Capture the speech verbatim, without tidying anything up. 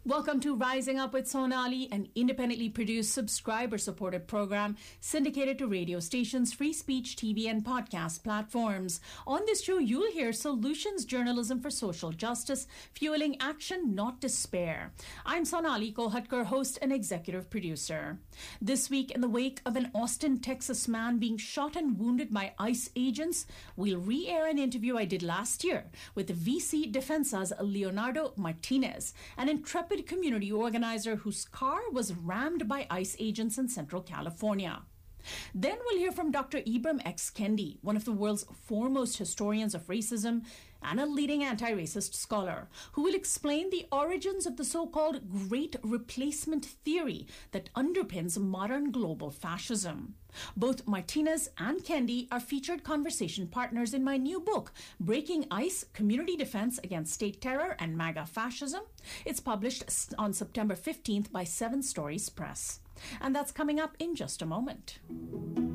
Welcome to Rising Up with Sonali, an independently produced, subscriber-supported program syndicated to radio stations, free speech, T V, and podcast platforms. On this show, you'll hear solutions journalism for social justice, fueling action, not despair. I'm Sonali Kolhatkar, host and executive producer. This week, in the wake of an Austin, Texas man being shot and wounded by ICE agents, we'll re-air an interview I did last year with V C Defensa's Leonardo Martinez, an intrepid community organizer whose car was rammed by ICE agents in Central California. Then we'll hear from Doctor Ibram X. Kendi, one of the world's foremost historians of racism and a leading anti-racist scholar, who will explain the origins of the so-called Great Replacement theory that underpins modern global fascism. Both Martinez and Kendi are featured conversation partners in my new book, Breaking ICE: Community Defense Against State Terror and MAGA Fascism. It's published on September fifteenth by Seven Stories Press. And that's coming up in just a moment.